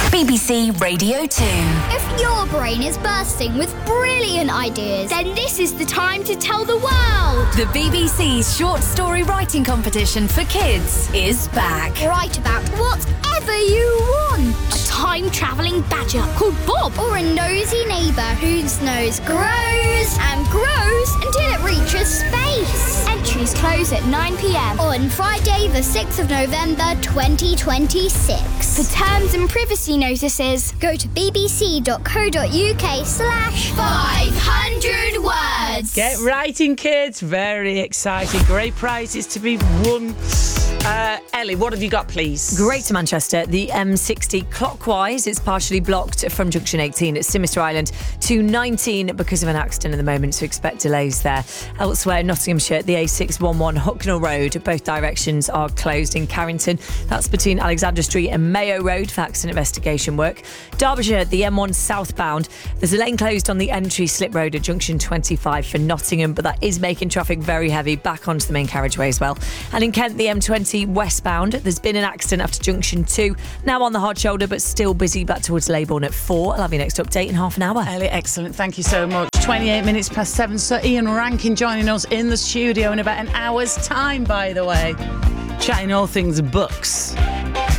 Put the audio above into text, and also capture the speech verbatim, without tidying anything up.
B B C Radio two. If your brain is bursting with brilliant ideas, then this is the time to tell the world. The B B C's short story writing competition for kids is back. Write about whatever you want. A time-travelling badger called Bob, or a nosy neighbour whose nose grows and grows until it reaches space. Entries close at nine p.m. on Friday the sixth of November twenty twenty-six. For terms and privacy notices, go to bbc.co.uk slash 500 words. Get writing, kids. Very exciting. Great prizes to be won. Uh, Ellie, what have you got, please? Greater Manchester, the M sixty clockwise. It's partially blocked from junction eighteen at Simister Island to nineteen because of an accident at the moment, so expect delays there. Elsewhere, Nottinghamshire, the A six eleven Hucknall Road. Both directions are closed in Carrington. That's between Alexandra Street and Mayo Road for accident investigation work. Derbyshire, the M one southbound. There's a lane closed on the entry slip road at junction twenty-five for Nottingham, but that is making traffic very heavy back onto the main carriageway as well. And in Kent, the M twenty westbound. There's been an accident after junction two. Now on the hard shoulder, but still busy back towards Leybourne at four. I'll have your next update in half an hour. Ellie, excellent. Thank you so much. twenty-eight minutes past seven. So Ian Rankin joining us in the studio in about an hour's time, by the way. Chatting all things books.